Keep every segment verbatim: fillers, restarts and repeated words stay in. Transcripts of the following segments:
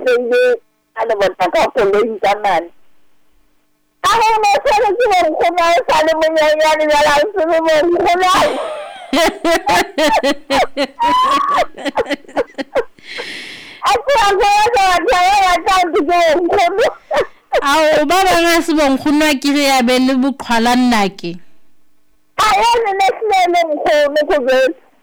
le ana botsa ka koloi ka mane a go mo tsela ke mo go na sa le monyanyane ya la se mo go na a kwa go ya ga ya ka ke go ao ba banga se bong go nwa ke re ya be le boqhwala nnake a ene ne sene go me go go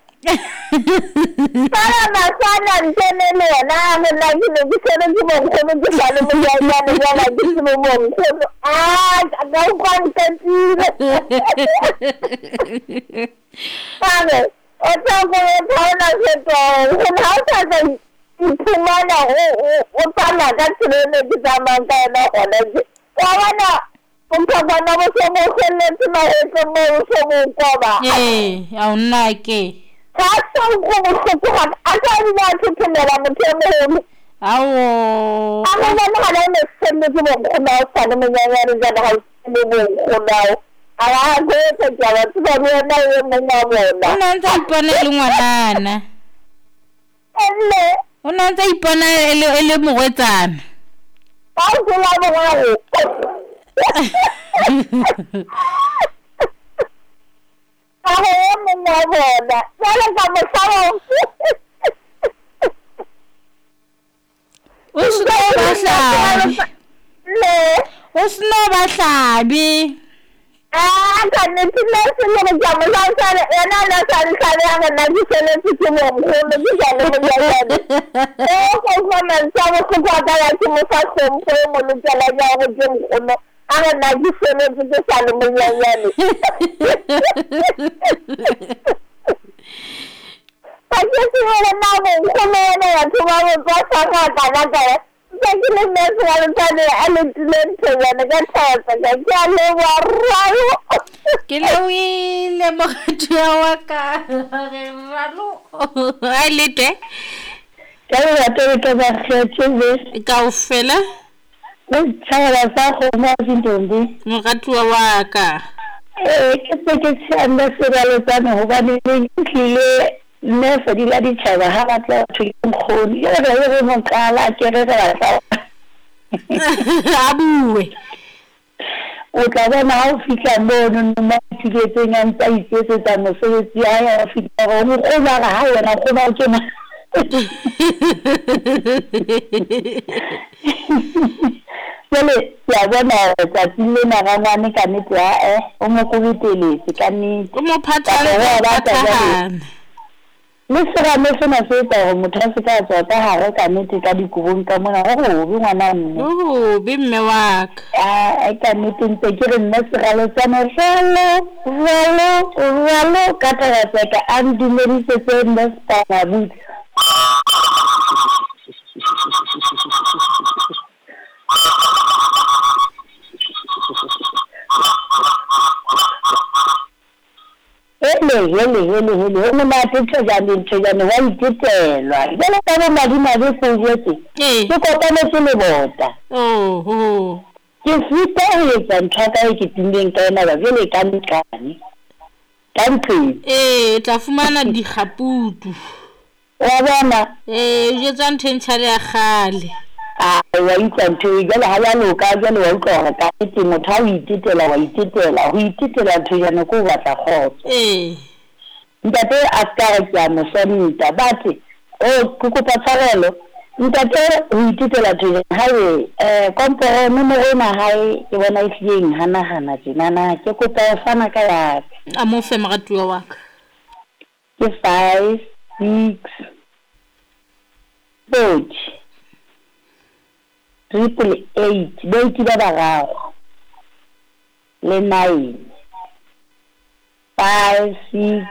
para masana ntene le na me na ke le ke sene ke mo go me ke ba le mo ya ya ne ya la ke mo mo ah ga go ntse Pane, o tsa go bona se to go na sa sa iphumana o o tsana ka tsene ke tsamang ka na gona ke wa bona o tsa bona mo se mo khelle tsena e tse mo se mo kwa ba eh a una ke ka sa go go se ka a ka ni na tsena mo tsene awo a mo na na ne se mo ke mo na sa ne mo ya ya ga na mo mo na ala go se ka ba tsa mo na yo mo na bona ona ntse ipona le ngwanana elle ona ntse ipona ele ele mogwetsana ba go la mo ga a go mo na bona sala ka mo sa o sno ba hlabi le o sno ba hlabi ah ka ne tsile se le ga mo sa sa ena na sa sa ya na di se le se mo mo le di ga le mo ya eh ko ko na sa mo ko ka ya ki mo sa se mo mo le ja la ya go je mo no a na di se le se sa le mo ya ya ni pa ke se mo na mo ko me na ya tu ma mo ba sa ka ka na ka ke le me sa le ta le a le le te ya na ka sa sa ka ya le wa ra ke le wile mo tšwa wa ka re ralo ai lete ka ya te ke ba khetse be ka o fela le tsala sa go mo dintombi mo gatwa wa ka eh ke se ke tsanda se ba le tsana go ba le tlile ne fa di la di tshaba ha ba tla go nkgoni ya re re mo kala ke re ra sa abue o tla bona ha o fitla mono mo tshiletseng a ntsa itsetsa mosebetsi ya ya fitla go mo kgona ga ha wena go ba tsena Jale ya bona tsa tsile na gana ka nnete ya eh o mo go biteletse ka nnete o mo phatlha ba tsana le sera me sena se tsa go motho se ka tswa ka hare ka nnete ka dikubong ka mona go go be ngwana nne o be mme wa ka a ka nnete ntse ke re nna se ga le tsana fela valo valo ka tla ka an dumedise se nna sta na butse hele hele hele hele o mo a tsetsa jang ntse jang wa itetelwa jalo ka ba madi madi se jetse ke kopane se le bota oh oh ke fita ho etsa ntaka e ke tindeng ka ena ba jele ka nkane ka ntse eh tla fumana digaputu wa bona eh je tsa ntshentsa le ya gale a wa itsa ntho jalo ha ya loka jalo wa utlwa ka ke motho a itetela wa itetela ho itetela ntho jana ko batla khotso eh ntate a ka ya mo sonita bati o ku ko patsarelo ntate ho itetela ntho jana hae eh komporo mo mo na hae ke bona e tleng hana hana dinana ke ko pa fana ka ya a mo fe magatuwa wa ka ke five six four triple eight beti ba bararo le nine five six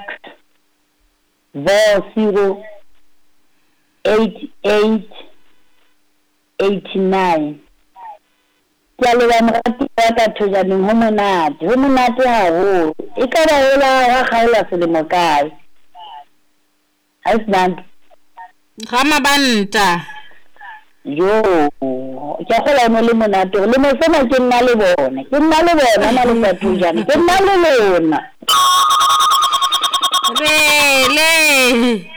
zero eight eight eight nine ke le ba mrati wa ka thojaneng ho monate ho monate haholo e ka ba hela ga gaela selemo kae Iceland gama banta yo ke go la mo le monate le mo sena ke nna le bona ke nna le bona na le ka thujana ke nna le lona re le